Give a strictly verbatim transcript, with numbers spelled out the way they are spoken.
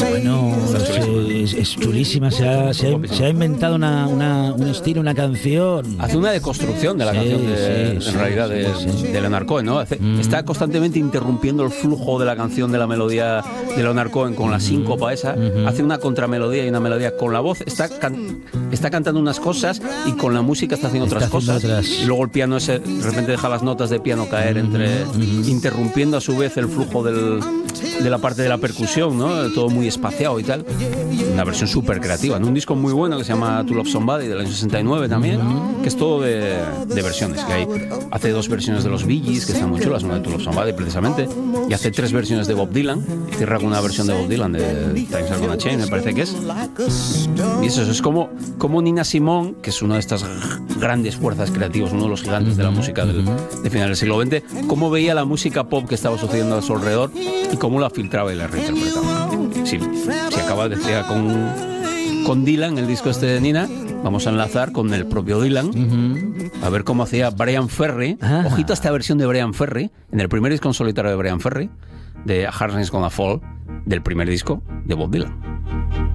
Bueno, es, es chulísima, se ha, se ha, se ha inventado una, una, un estilo, una canción. Hace una deconstrucción de la Sí, canción, de, sí, en sí, realidad, sí, de, sí. de Leonard Cohen, ¿no? Hace- Mm. Está constantemente interrumpiendo el flujo de la canción, de la melodía de Leonard Cohen con la síncopa esa. Ujú. Hace una contramelodía y una melodía con la voz. Está, can- está cantando unas cosas y con la música está haciendo Está otras haciendo cosas. otras. Y luego el piano ese, de repente deja las notas de piano caer entre, interrumpiendo a su vez el flujo del, de la parte de la percusión, ¿no? Todo muy espaciado y tal. Una versión súper creativa, en un disco muy bueno que se llama To Love Somebody del año sesenta y nueve también, que es todo de, de versiones, que hay, hace dos versiones de los Bee Gees que están muy chulas, una de To Love Somebody precisamente, y hace tres versiones de Bob Dylan, cierra con una versión de Bob Dylan de Times Are Gonna Change, me parece que es. Y eso, eso es como, como Nina Simone, que es una de estas grandes fuerzas creativas, uno de los gigantes de la música del, de finales del siglo veinte, cómo veía la música pop que estaba sucediendo a su alrededor y cómo la filtraba y la reinterpretaba. Si, si acaba, decía, con, con Dylan, el disco este de Nina, vamos a enlazar con el propio Dylan, Ujú. a ver cómo hacía Brian Ferry. Ah. Ojito a esta versión de Brian Ferry, en el primer disco en solitario de Brian Ferry, de A Hard Rain's Gonna Fall, del primer disco de Bob Dylan.